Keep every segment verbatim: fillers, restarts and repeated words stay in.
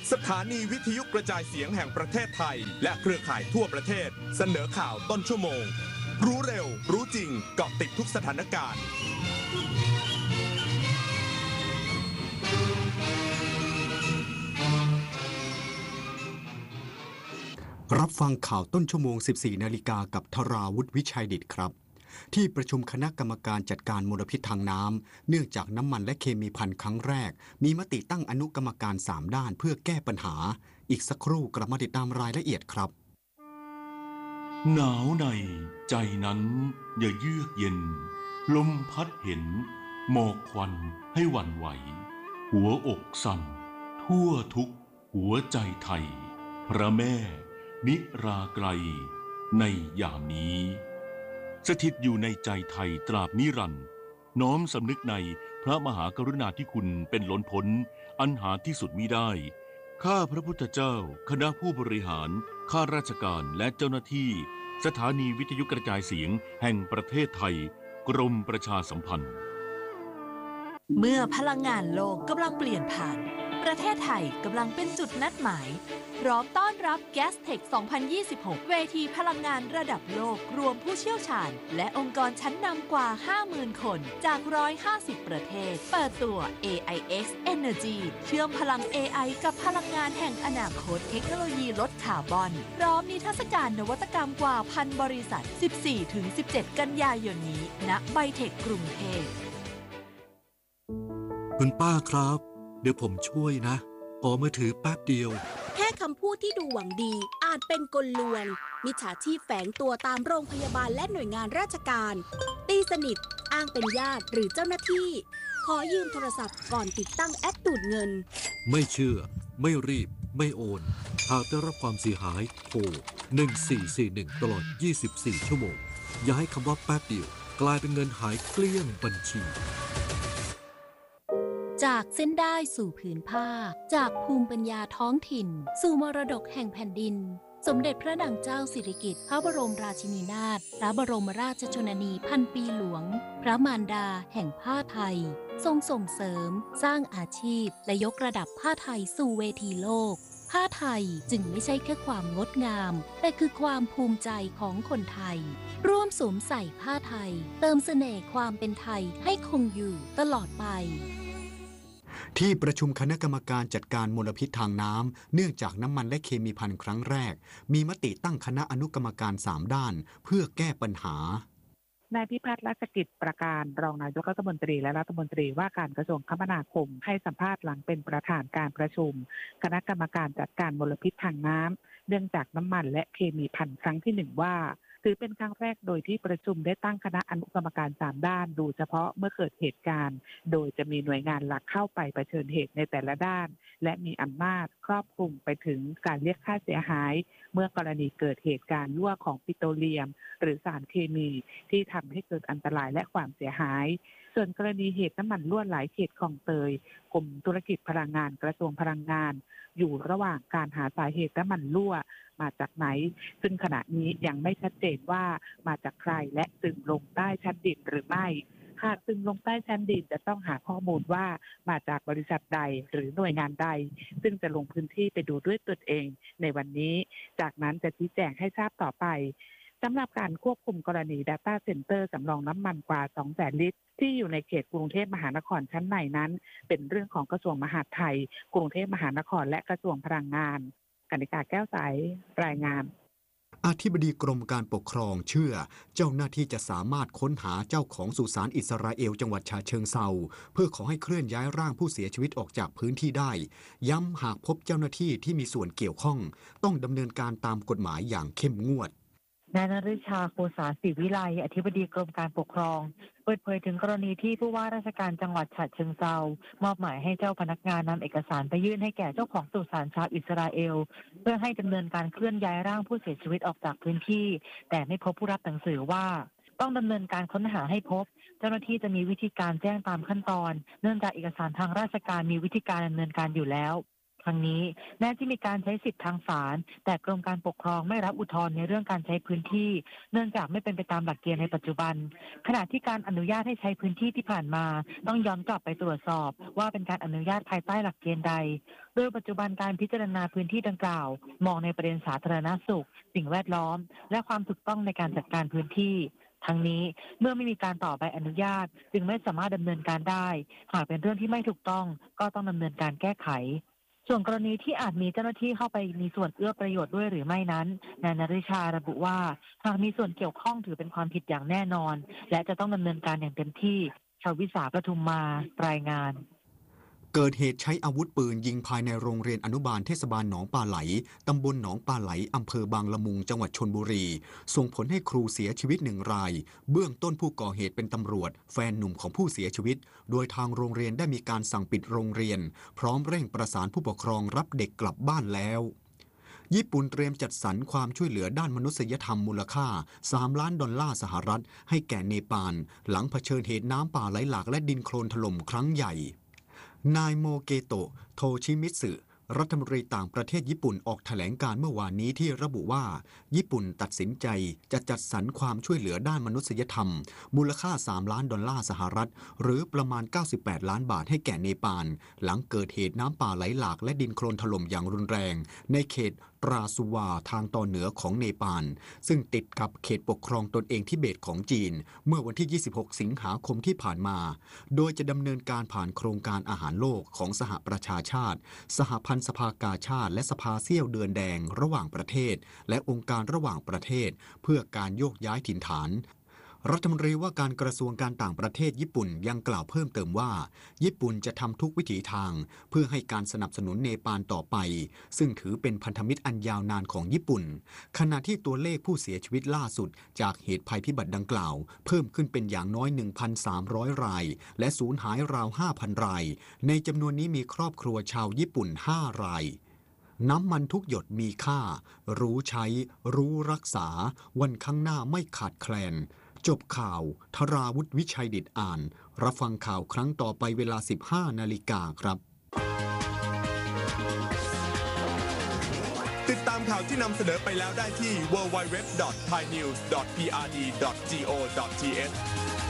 สถานีวิทยุกระจายเสียงแห่งประเทศไทยและเครือข่ายทั่วประเทศเสนอข่าวต้นชั่วโมงรู้เร็วรู้จริงเกาะติดทุกสถานการณ์รับฟังข่าวต้นชั่วโมง สิบสี่ นาฬิกากับธราวุฒิวิชัยดิษฐ์ครับที่ประชุมคณะกรรมการจัดการมลพิษทางน้ำเนื่องจากน้ำมันและเคมีภัณฑ์ครั้งแรกมีมติตั้งอนุกรรมการสามด้านเพื่อแก้ปัญหาอีกสักครู่กลับมาติดตามรายละเอียดครับหนาวในใจนั้นอย่าเยือกเย็นลมพัดเห็นหมอกควันให้หวั่นไหวหัวอกสั่นทั่วทุกหัวใจไทยพระแม่นิราไกลในยามนี้สถิตอยู่ในใจไทยตราบนิรันดร์น้อมสำนึกในพระมหากรุณาธิคุณเป็นล้นพ้นอันหาที่สุดมิได้ข้าพระพุทธเจ้าคณะผู้บริหารข้าราชการและเจ้าหน้าที่สถานีวิทยุกระจายเสียงแห่งประเทศไทยกรมประชาสัมพันธ์เมื่อพลังงานโลกกำลังเปลี่ยนผ่านประเทศไทยกำลังเป็นจุดนัดหมายพร้อมต้อนรับ Gastech สองพันยี่สิบหก เวทีพลังงานระดับโลกรวมผู้เชี่ยวชาญและองค์กรชั้นนำกว่า ห้าหมื่น คนจากหนึ่งร้อยห้าสิบประเทศเปิดตัว เอ ไอ เอ็กซ์ Energy เชื่อมพลัง เอ ไอ กับพลังงานแห่งอนาคตเทคโนโลยีลดคาร์บอนพร้อมนิทรรศการนวัตกรรมกว่าพันบริษัท สิบสี่ถึงสิบเจ็ด กันยายนนี้ณไบเทคกรุงเทพคุณป้าครับเดี๋ยวผมช่วยนะขอมือถือแป๊บเดียวแค่คำพูดที่ดูหวังดีอาจเป็นกลลวงมิจฉาชีพแฝงตัวตามโรงพยาบาลและหน่วยงานราชการตีสนิทอ้างเป็นญาติหรือเจ้าหน้าที่ขอยืมโทรศัพท์ก่อนติดตั้งแอปดูดเงินไม่เชื่อไม่รีบไม่โอนหากได้รับความเสียหายโทรหนึ่งสี่สี่หนึ่งตลอดยี่สิบสี่ชั่วโมงอย่าให้คำว่าแป๊บเดียวกลายเป็นเงินหายเกลี้ยงบัญชีจากเส้นได้สู่ผืนผ้าจากภูมิปัญญาท้องถิ่นสู่มรดกแห่งแผ่นดินสมเด็จพระนางเจ้าสิริกิติ์พระบรมราชินีนาถพระบรมราชชนนีพันปีหลวงพระมารดาแห่งผ้าไทยทรงส่งเสริมสร้างอาชีพและยกระดับผ้าไทยสู่เวทีโลกผ้าไทยจึงไม่ใช่แค่ความงดงามแต่คือความภูมิใจของคนไทยร่วมสวมใส่ผ้าไทยเติมเสน่ห์ความเป็นไทยให้คงอยู่ตลอดไปที่ประชุมคณะกรรมการจัดการมลพิษทางน้ำเนื่องจากน้ำมันและเคมีภัณฑ์ครั้งแรกมีมติตั้งคณะอนุกรรมการสามด้านเพื่อแก้ปัญหานายพิพัฒน์ราชกิจประการรองนายกรัฐมนตรีและรัฐมนตรีว่าการกระทรวงคมนาคมให้สัมภาษณ์หลังเป็นประธานการประชุมคณะกรรมการจัดการมลพิษทางน้ำเนื่องจากน้ำมันและเคมีภัณฑ์ครั้งที่หนึ่งว่าถือเป็นครั้งแรกโดยที่ประชุมได้ตั้งคณะอนุกรรมการสามด้านดูเฉพาะเมื่อเกิดเหตุการณ์โดยจะมีหน่วยงานหลักเข้าไปเผชิญเหตุในแต่ละด้านและมีอำนาจครอบคลุมไปถึงการเรียกค่าเสียหายเมื่อกรณีเกิดเหตุการณ์รั่วของปิโตรเลียมหรือสารเคมีที่ทำให้เกิดอันตรายและความเสียหายส่วนกรณีเหตุน้ำมันรั่วไหลเขตคลองเตยกรมธุรกิจพลังงานกระทรวงพลังงานอยู่ระหว่างการหาสาเหตุน้ำมันรั่วมาจากไหนซึ่งขณะนี้ยังไม่ชัดเจนว่ามาจากใครและซึมลงใต้ชั้นดินหรือไม่หากซึมลงใต้ชั้นดินจะต้องหาข้อมูลว่ามาจากบริษัทใดหรือหน่วยงานใดซึ่งจะลงพื้นที่ไปดูด้วยตนเองในวันนี้จากนั้นจะชี้แจงให้ทราบต่อไปสำหรับการควบคุมกรณี Data Center สำรองน้ำมันกว่า สองแสน ลิตรที่อยู่ในเขตกรุงเทพมหานครชั้นในนั้นเป็นเรื่องของกระทรวงมหาดไทยกรุงเทพมหานครและกระทรวงพลังงานกนิกาแก้วใสรายงานอธิบดีกรมการปกครองเชื่อเจ้าหน้าที่จะสามารถค้นหาเจ้าของสุสานอิสราเอลจังหวัดฉะเชิงเทราเพื่อขอให้เคลื่อนย้ายร่างผู้เสียชีวิตออกจากพื้นที่ได้ย้ำหากพบเจ้าหน้าที่ที่มีส่วนเกี่ยวข้องต้องดำเนินการตามกฎหมายอย่างเข้มงวดนายนฤชาโคสาศิวิไลอธิบดีกรมการปกครองเปิดเผยถึงกรณีที่ผู้ว่าราชการจังหวัดฉะเชิงเทรามอบหมายให้เจ้าพนักงานนำเอกสารไปยื่นให้แก่เจ้าของสุสานชาวอิสราเอลเพื่อให้ดำเนินการเคลื่อนย้ายร่างผู้เสียชีวิตออกจากพื้นที่แต่ไม่พบผู้รับหนังสือว่าต้องดำเนินการค้นหาให้พบเจ้าหน้าที่จะมีวิธีการแจ้งตามขั้นตอนเนื่องจากเอกสารทางราชการมีวิธีการดำเนินการอยู่แล้วขครั้งนี้แม้ที่มีการใช้สิทธิทางศาลแต่กรมการปกครองไม่รับอุทธรณ์ในเรื่องการใช้พื้นที่เนื่องจากไม่เป็นไปตามหลักเกณฑ์ในปัจจุบันขณะที่การอนุญาตให้ใช้พื้นที่ที่ผ่านมาต้องย้อนกลับไปตรวจสอบว่าเป็นการอนุญาตภายใต้หลักเกณฑ์ใดโดยปัจจุบันการพิจารณาพื้นที่ดังกล่าวมองในประเด็นสาธารณสุขสิ่งแวดล้อมและความถูกต้องในการจัดการพื้นที่ทั้งนี้เมื่อไม่มีการต่อใบอนุญาตจึงไม่สามารถดำเนินการได้หากเป็นเรื่องที่ไม่ถูกต้องก็ต้องดำเนินการแก้ไขส่วนกรณีที่อาจมีเจ้าหน้าที่เข้าไปมีส่วนเอื้อประโยชน์ด้วยหรือไม่นั้นนายนฤชาระบุว่าหากมีส่วนเกี่ยวข้องถือเป็นความผิดอย่างแน่นอนและจะต้องดำเนินการอย่างเต็มที่ชวิสาปทุมมารายงานเกิดเหตุใช้อาวุธปืนยิงภายในโรงเรียนอนุบาลเทศบาลหนองปลาไหลตำบลหนองปลาไหลอำเภอบางละมุงจังหวัดชลบุรีส่งผลให้ครูเสียชีวิตหนึ่งรายเบื้องต้นผู้ก่อเหตุเป็นตำรวจแฟนหนุ่มของผู้เสียชีวิตโดยทางโรงเรียนได้มีการสั่งปิดโรงเรียนพร้อมเร่งประสานผู้ปกครองรับเด็กกลับบ้านแล้วญี่ปุ่นเตรียมจัดสรรความช่วยเหลือด้านมนุษยธรรมมูลค่าสามล้านดอลลาร์สหรัฐให้แก่เนปาลหลังเผชิญเหตุน้ำป่าไหลหลากและดินโคลนถล่มครั้งใหญ่นายโมเกโตะโทชิมิสึรัฐมนตรีต่างประเทศญี่ปุ่นออกแถลงการเมื่อวานนี้ที่ระบุว่าญี่ปุ่นตัดสินใจจะจัดสรรความช่วยเหลือด้านมนุษยธรรมมูลค่าสามล้านดอลลาร์สหรัฐหรือประมาณเก้าสิบแปดล้านบาทให้แก่เนปาลหลังเกิดเหตุน้ำป่าไหลหลากและดินโคลนถล่มอย่างรุนแรงในเขตปราสุวาทางตอนเหนือของเนปาลซึ่งติดกับเขตปกครองตนเองทิเบตของจีนเมื่อวันที่ยี่สิบหกสิงหาคมที่ผ่านมาโดยจะดำเนินการผ่านโครงการอาหารโลกของสหประชาชาติสหพันธ์สภากาชาติและสภาเสี้ยวเดือนแดงระหว่างประเทศและองค์การระหว่างประเทศเพื่อการโยกย้ายถิ่นฐานรัฐมนตรีว่าการกระทรวงการต่างประเทศญี่ปุ่นยังกล่าวเพิ่มเติมว่าญี่ปุ่นจะทำทุกวิถีทางเพื่อให้การสนับสนุนเนปาลต่อไปซึ่งถือเป็นพันธมิตรอันยาวนานของญี่ปุ่นขณะที่ตัวเลขผู้เสียชีวิตล่าสุดจากเหตุภัยพิบัติดังกล่าวเพิ่มขึ้นเป็นอย่างน้อย หนึ่งพันสามร้อย รายและสูญหายราว ห้าพัน รายในจำนวนนี้มีครอบครัวชาวญี่ปุ่นห้ารายน้ำมันทุกหยดมีค่ารู้ใช้รู้รักษาวันข้างหน้าไม่ขาดแคลนจบข่าวธราวุฒิวิชัยดิษฐ์อ่านรับฟังข่าวครั้งต่อไปเวลา สิบห้านาฬิกาครับติดตามข่าวที่นำเสนอไปแล้วได้ที่ ดับเบิลยู ดับเบิลยู ดับเบิลยู ดอท ไทยนิวส์ ดอท พี อาร์ ดี ดอท จี โอ ดอท ที เอช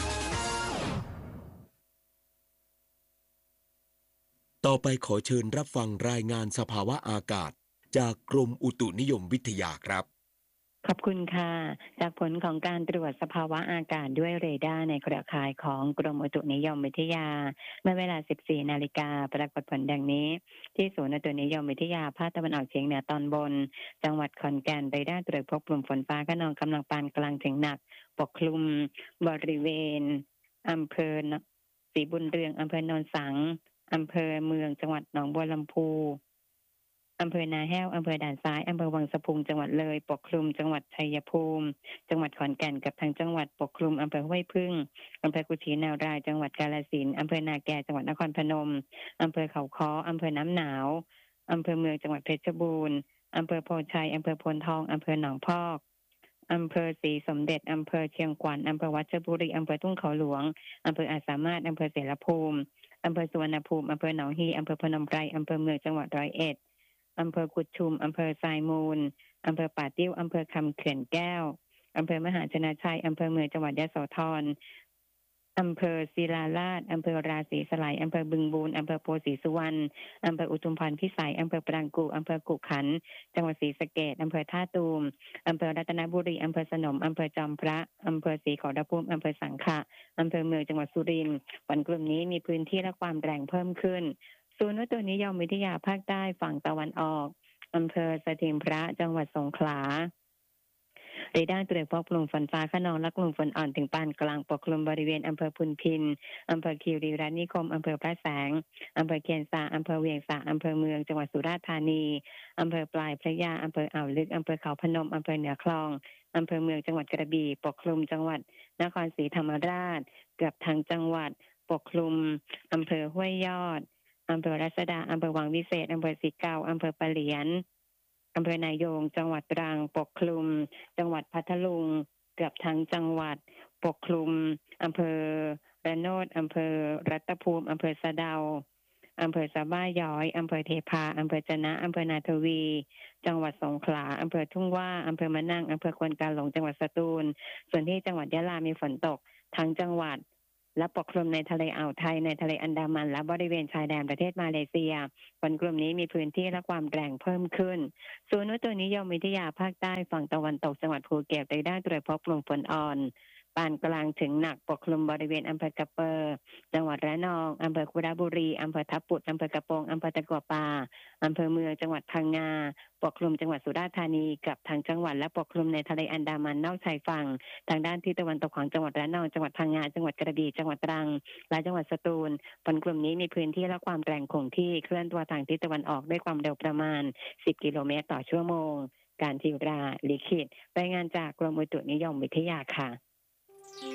ต่อไปขอเชิญรับฟังรายงานสภาวะอากาศจากกรมอุตุนิยมวิทยาครับขอบคุณค่ะจากผลของการตรวจสภาวะอากาศด้วยเรดาร์ในเครือข่ายของกรมอุตุนิยมวิทยาเมื่อเวลา สิบสี่นาฬิกาปรากฏผลดังนี้ที่ศูนย์อุตุนิยมวิทยาภาคตะวันออกเฉียงเหนือตอนบนจังหวัดขอนแก่นเรดาร์ตรวจพบกลุ่มฝนฟ้าคะนองกำลังปานกลางถึงหนักปกคลุมบริเวณอำเภอศรีบุญเรืองอำเภอโนนสังอำเภอเมืองจังหวัดหนองบัวลำพูอำเภอนาแห้วอำเภอด่านซ้ายอำเภอวังสะพุงจังหวัดเลยปกคลุมจังหวัดชัยภูมิจังหวัดขอนแก่นกับทางจังหวัดปกคลุมอำเภอห้วยพึ่งอำเภอกุชินารายจังหวัดกาฬสินธุ์อำเภอนาแกจังหวัดนครพนมอำเภอเขาค้ออำเภอน้ำหนาวอำเภอเมืองจังหวัดเพชรบูรณ์อำเภอโพชัยอำเภอโพนทองอำเภอหนองพอกอำเภอศรีสมเด็จอำเภอเชียงขวัญอำเภอวัชรบุรีอำเภอทุ่งเขาหลวงอำเภออาจสามารถอำเภอเสรภูมิอำเภอสุวรรณภูมิอำเภอหนองฮีอำเภอพนมไพรอำเภอเมืองจังหวัดร้อยเอ็ดอำเภอกุดชุมอำเภอทรายมูลอำเภอป่าติ้วอำเภอคำเขื่อนแก้วอำเภอมหาชนะชัยอำเภอเมืองจังหวัดยโสธรอำเภอศิลาราชอำเภอราศีสไลอำเภอบึงบูรอำเภอโพธิ์ศรีสุวรรณอำเภออุทุมพรพิสัยอำเภอปรางกูอำเภอกุขันจังหวัดศรีสะเกษอำเภอท่าตูมอำเภอรัตนบุรีอำเภอสนมอำเภอจอมพระอำเภอศรีขอรภูมิอำเภอสังขะอำเภอเมืองจังหวัดสุรินทร์ฝนกลุ่มนี้มีพื้นที่และความแรงเพิ่มขึ้นศูนย์อุตุนิยมวิทยาภาคใต้ฝั่งตะวันออกอำเภอสถิงพระจังหวัดสงขลาเรดาร์ตรวจพบกลุ่มฝนฟ้าคะนองและกลุ่มฝนอ่อนถึงปานกลางปกคลุมบริเวณอำเภอพุนพินอำเภอคีรีรัตน์นิคมอำเภอพระแสงอำเภอเคียนซาอำเภอเวียงสาอำเภอเมืองจังหวัดสุราษฎร์ธานีอำเภอปลายพระยาอำเภออ่าวลึกอำเภอเขาพนมอำเภอเหนือคลองอำเภอเมืองจังหวัดกระบี่ปกคลุมจังหวัดนครศรีธรรมราชเกือบทั้งจังหวัดปกคลุมอำเภอห้วยยอดอำเภอรัศดาอำเภอวังวิเศษอำเภอสิเกาอำเภอปะเหลียนอำเภอนายงจังหวัดตรังปกคลุมจังหวัดพัทลุงเกือบทั้งจังหวัดปกคลุมอำเภอระโนดอำเภอรัตภูมิอำเภอสะเดาอำเภอสะบ้าย้อยอำเภอเทพาอำเภอจะนะอำเภอนาทวี จังหวัดสงขลาอำเภอทุ่งว่าอำเภอมะนังอำเภอควนกาหลงจังหวัดสตูลส่วนที่จังหวัดยะลามีฝนตกทั้งจังหวัดและปกคลุมในทะเลอ่าวไทยในทะเลอันดามันและบริเวณชายแดนประเทศมาเลเซียฝนกลุ่มนี้มีพื้นที่และความแรงเพิ่มขึ้นศูนย์อุตุนิยมวิทยาภาคใต้ฝั่งตะวันตกจังหวัดภูเก็ตได้ได้ตรวจพบกลุ่มฝนอ่อนปานกลางถึงหนักปกคลุมบริเวณอำเภอกะเปอร์จังหวัดระนองอำเภอคุระบุรีอำเภอทับปุดอำเภอกระโปงอำเภอตะกัวป่าอำเภอเมืองจังหวัดพังงาปกคลุมจังหวัดสุราษฎร์ธานีกับทางจังหวัดและปกคลุมในทะเลอันดามันนอกชายฝั่งทางด้านที่ตะวันตกของจังหวัดระนองจังหวัดพังงาจังหวัดกระบี่จังหวัดตรังและจังหวัดสตูลฝนกลุ่มนี้มีพื้นที่และความแรงคงที่เคลื่อนตัวทางทิศตะวันออกด้วยความเร็วประมาณสิบกิโลเมตรต่อชั่วโมงการทิวราลิขิตรายงานจากกรมอุตุนิยมวิทยาค่ะ